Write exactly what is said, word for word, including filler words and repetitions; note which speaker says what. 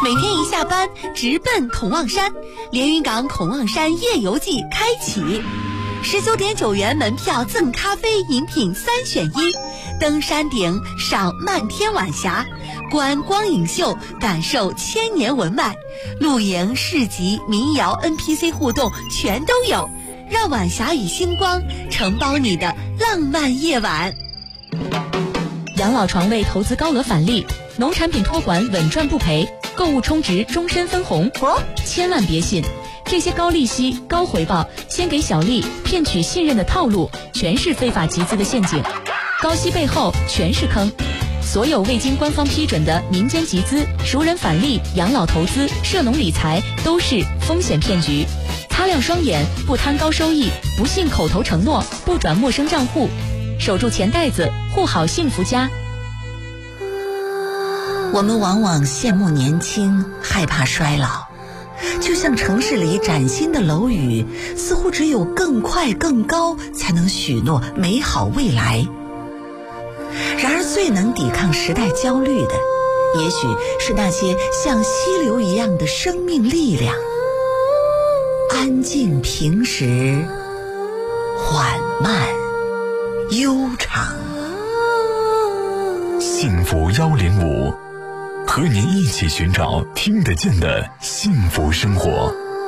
Speaker 1: 每天一下班直奔孔望山，连云港孔望山夜游季开启，十九点九元门票赠咖啡饮品三选一，登山顶赏漫天晚霞，观光影秀感受千年文脉，露营市集民谣 N P C 互动全都有，让晚霞与星光承包你的浪漫夜晚。
Speaker 2: 养老床位投资高额返利，农产品托管稳赚不赔，购物充值终身分红。
Speaker 1: 哦，
Speaker 2: 千万别信，这些高利息、高回报、先给小利、骗取信任的套路，全是非法集资的陷阱。高息背后全是坑。所有未经官方批准的民间集资、熟人返利、养老投资、涉农理财都是风险骗局。擦亮双眼，不贪高收益，不信口头承诺，不转陌生账户，守住钱袋子，护好幸福家。
Speaker 3: 我们往往羡慕年轻，害怕衰老，就像城市里崭新的楼宇，似乎只有更快更高才能许诺美好未来。然而最能抵抗时代焦虑的，也许是那些像溪流一样的生命力量，安静平实，缓慢悠长。
Speaker 4: 幸福幺零五，和您一起寻找听得见的幸福生活。